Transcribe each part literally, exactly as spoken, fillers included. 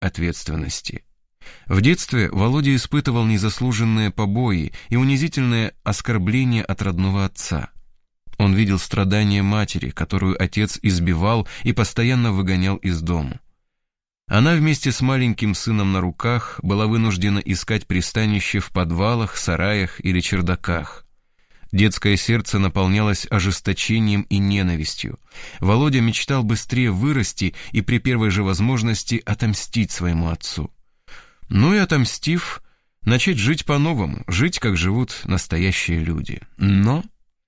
ответственности. В детстве Володя испытывал незаслуженные побои и унизительное оскорбление от родного отца. Он видел страдания матери, которую отец избивал и постоянно выгонял из дому. Она вместе с маленьким сыном на руках была вынуждена искать пристанище в подвалах, сараях или чердаках. Детское сердце наполнялось ожесточением и ненавистью. Володя мечтал быстрее вырасти и при первой же возможности отомстить своему отцу. Ну и отомстив, начать жить по-новому, жить, как живут настоящие люди. Но...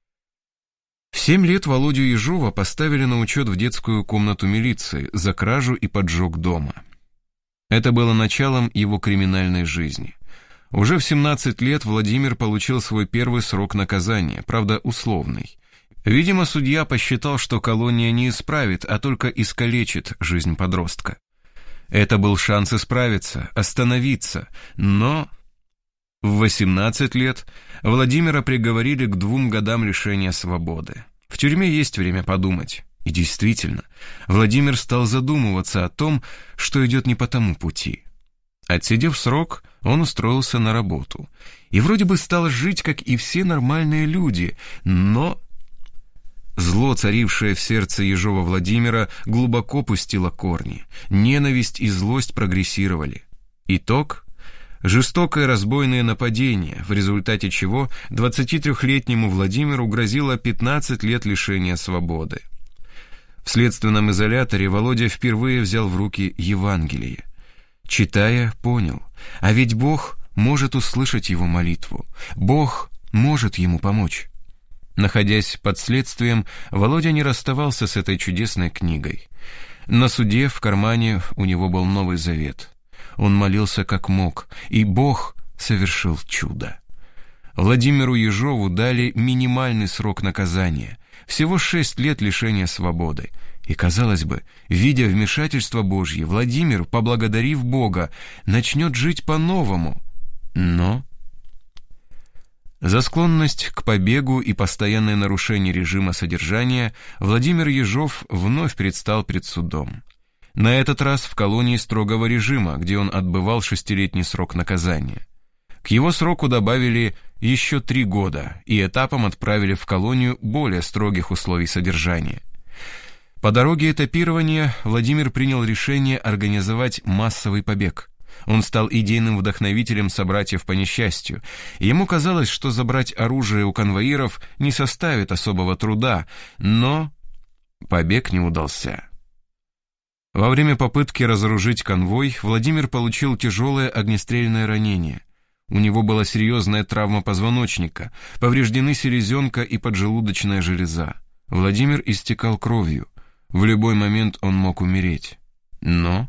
В семь лет Володю Ежова поставили на учет в детскую комнату милиции за кражу и поджог дома. Это было началом его криминальной жизни. Уже в семнадцать лет Владимир получил свой первый срок наказания, правда условный. Видимо, судья посчитал, что колония не исправит, а только искалечит жизнь подростка. Это был шанс исправиться, остановиться, но... В восемнадцать лет Владимира приговорили к двум годам лишения свободы. В тюрьме есть время подумать. И действительно, Владимир стал задумываться о том, что идет не по тому пути. Отсидев срок, он устроился на работу. И вроде бы стал жить, как и все нормальные люди, но... Зло, царившее в сердце Ежова Владимира, глубоко пустило корни. Ненависть и злость прогрессировали. Итог — жестокое разбойное нападение, в результате чего двадцатитрёхлетнему Владимиру грозило пятнадцать лет лишения свободы. В следственном изоляторе Володя впервые взял в руки Евангелие. Читая, понял, а ведь Бог может услышать его молитву, Бог может ему помочь. Находясь под следствием, Володя не расставался с этой чудесной книгой. На суде в кармане у него был Новый Завет. Он молился как мог, и Бог совершил чудо. Владимиру Ежову дали минимальный срок наказания, всего шесть лет лишения свободы. И, казалось бы, видя вмешательство Божье, Владимир, поблагодарив Бога, начнет жить по-новому. Но... За склонность к побегу и постоянное нарушение режима содержания Владимир Ежов вновь предстал пред судом. На этот раз в колонии строгого режима, где он отбывал шестилетний срок наказания. К его сроку добавили еще три года и этапом отправили в колонию более строгих условий содержания. По дороге этапирования Владимир принял решение организовать массовый побег. Он стал идейным вдохновителем собратьев по несчастью. Ему казалось, что забрать оружие у конвоиров не составит особого труда, но побег не удался. Во время попытки разоружить конвой Владимир получил тяжелое огнестрельное ранение. У него была серьезная травма позвоночника, повреждены селезенка и поджелудочная железа. Владимир истекал кровью. В любой момент он мог умереть. Но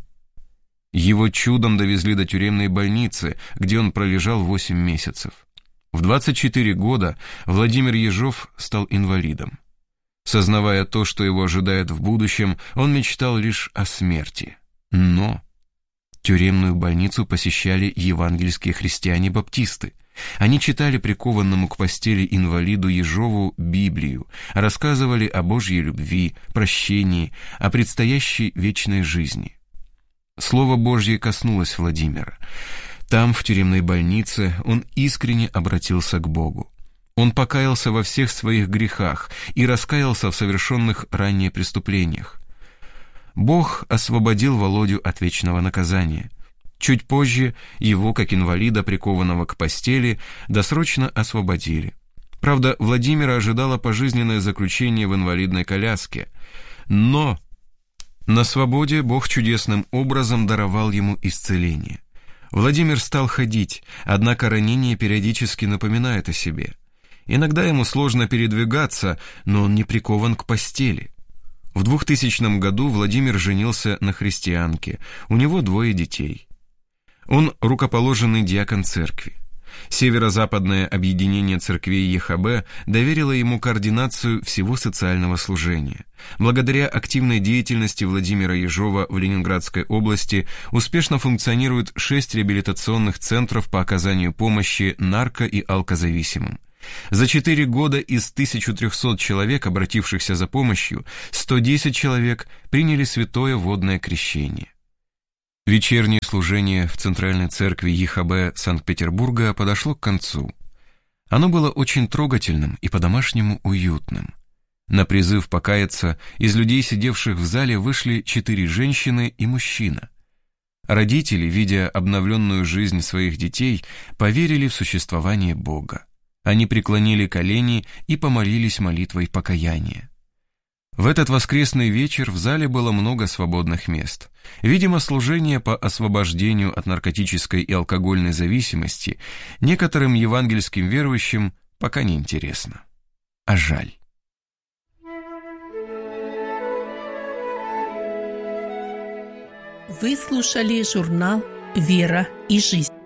его чудом довезли до тюремной больницы, где он пролежал восемь месяцев. В двадцать четыре года Владимир Ежов стал инвалидом. Сознавая то, что его ожидает в будущем, он мечтал лишь о смерти. Но тюремную больницу посещали евангельские христиане-баптисты. Они читали прикованному к постели инвалиду Ежову Библию, рассказывали о Божьей любви, прощении, о предстоящей вечной жизни. Слово Божье коснулось Владимира. Там, в тюремной больнице, он искренне обратился к Богу. Он покаялся во всех своих грехах и раскаялся в совершенных ранее преступлениях. Бог освободил Володю от вечного наказания. Чуть позже его, как инвалида, прикованного к постели, досрочно освободили. Правда, Владимира ожидало пожизненное заключение в инвалидной коляске. Но на свободе Бог чудесным образом даровал ему исцеление. Владимир стал ходить, однако ранение периодически напоминает о себе. Иногда ему сложно передвигаться, но он не прикован к постели. В двухтысячном году Владимир женился на христианке, у него двое детей. Он рукоположенный диакон церкви. Северо-западное объединение церквей ЕХБ доверило ему координацию всего социального служения. Благодаря активной деятельности Владимира Ежова в Ленинградской области успешно функционируют шесть реабилитационных центров по оказанию помощи нарко- и алкозависимым. За четыре года из тысячи трёхсот человек, обратившихся за помощью, сто десять человек приняли святое водное крещение. Вечернее служение в Центральной церкви ЕХБ Санкт-Петербурга подошло к концу. Оно было очень трогательным и по-домашнему уютным. На призыв покаяться из людей, сидевших в зале, вышли четыре женщины и мужчина. Родители, видя обновленную жизнь своих детей, поверили в существование Бога. Они преклонили колени и помолились молитвой покаяния. В этот воскресный вечер в зале было много свободных мест. Видимо, служение по освобождению от наркотической и алкогольной зависимости некоторым евангельским верующим пока не интересно. А жаль. Вы слушали журнал «Вера и жизнь».